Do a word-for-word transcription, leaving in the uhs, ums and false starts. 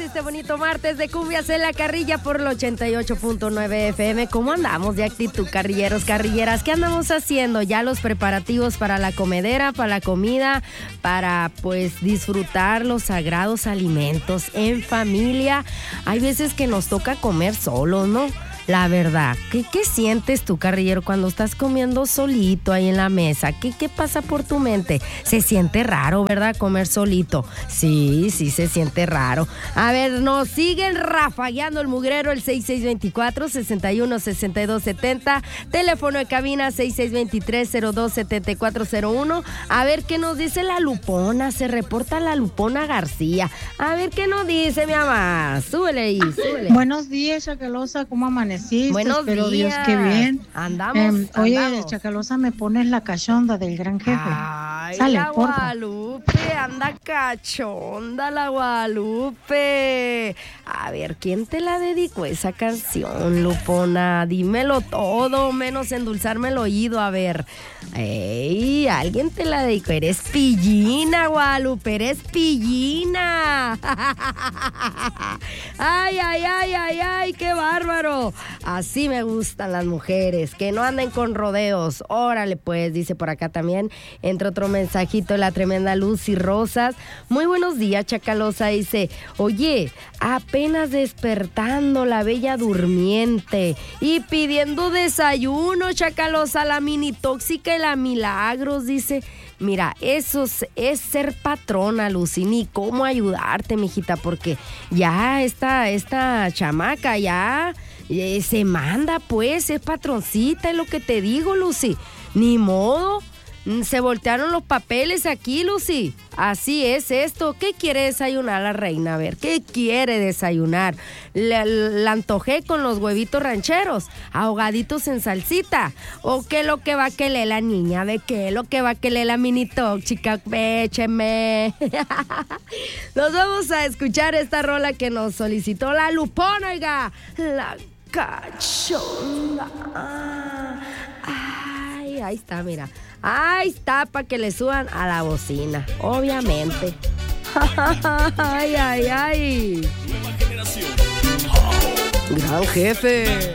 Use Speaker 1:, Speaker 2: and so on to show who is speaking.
Speaker 1: este bonito martes de Cumbias en la Carrilla por el ochenta y ocho punto nueve F M. ¿Cómo andamos de actitud, carrilleros, carrilleras? ¿Qué andamos haciendo? Ya los preparativos para la comedera, para la comida, para pues disfrutar los sagrados alimentos en familia. Hay veces que nos toca comer solos, ¿no? La verdad, ¿qué, qué sientes tú, carrillero, cuando estás comiendo solito ahí en la mesa? ¿Qué, ¿Qué pasa por tu mente? Se siente raro, ¿verdad? Comer solito. Sí, sí se siente raro. A ver, nos siguen rafagueando el mugrero, el seis seis dos cuatro, seis uno, seis dos siete cero. Teléfono de cabina seis seis dos tres, cero dos siete cuatro cero uno. A ver qué nos dice la Lupona. Se reporta la Lupona García. A ver qué nos dice, mi mamá. Súbele ahí, súbele.
Speaker 2: Buenos días, Chacalosa. ¿Cómo amaneciste?
Speaker 1: Buenos
Speaker 2: Espero
Speaker 1: días.
Speaker 2: Dios que bien.
Speaker 1: Andamos,
Speaker 2: eh, Oye,
Speaker 1: andamos.
Speaker 2: Chacalosa, me pones la cachonda del gran jefe.
Speaker 1: Ay,
Speaker 2: Sale,
Speaker 1: la
Speaker 2: porfa.
Speaker 1: Guadalupe, anda cachonda la Guadalupe. A ver, ¿quién te la dedicó esa canción, Lupona? Dímelo todo, menos endulzarme el oído, a ver. Ey, alguien te la dedicó. Eres pillina, Guadalupe, eres pillina. Ay, ay, ay, ay, ay, qué bárbaro. Así me gustan las mujeres, que no anden con rodeos. Órale, pues, dice por acá también, entre otro mensajito, la tremenda Lucy Rosas. Muy buenos días, Chacalosa, dice, oye, apenas despertando la bella durmiente y pidiendo desayuno, Chacalosa, la mini tóxica y la Milagros, dice. Mira, eso es, es ser patrona, Lucy, ni cómo ayudarte, mijita, porque ya esta, esta chamaca ya eh, se manda, pues, es patroncita, es lo que te digo, Lucy. Ni modo, se voltearon los papeles aquí, Lucy. Así es esto. ¿Qué quiere desayunar la reina? A ver, ¿qué quiere desayunar? La, la antojé con los huevitos rancheros, ahogaditos en salsita. ¿O qué es lo que va a querer la niña? ¿De qué es lo que va a querer la mini tóxica? Écheme. Nos vamos a escuchar esta rola que nos solicitó la Lupona, oiga. La cachonda. Ay, ahí está, mira. Ahí está, para que le suban a la bocina, obviamente. Ay, ay, ay.
Speaker 3: Nueva generación.
Speaker 1: Gran jefe.